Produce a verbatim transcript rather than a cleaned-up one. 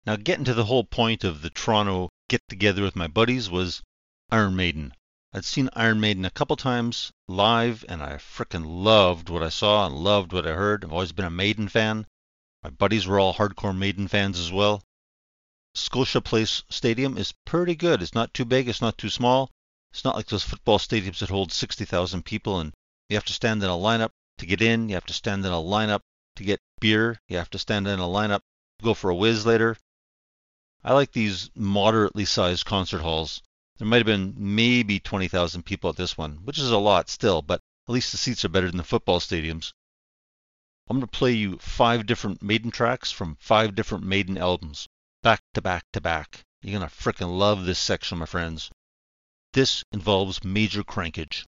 Now, getting to the whole point of the Toronto get-together with my buddies was Iron Maiden. I'd seen Iron Maiden a couple times live, and I frickin' loved what I saw and loved what I heard. I've always been a Maiden fan. My buddies were all hardcore Maiden fans as well. Scotia Place Stadium is pretty good. It's not too big, it's not too small. It's not like those football stadiums that hold sixty thousand people and you have to stand in a lineup to get in, you have to stand in a lineup to get beer, you have to stand in a lineup to go for a whiz later. I like these moderately sized concert halls. There might have been maybe twenty thousand people at this one, which is a lot still, but at least the seats are better than the football stadiums. I'm going to play you five different Maiden tracks from five different Maiden albums, back to back to back. You're going to frickin' love this section, my friends. This involves major crankage.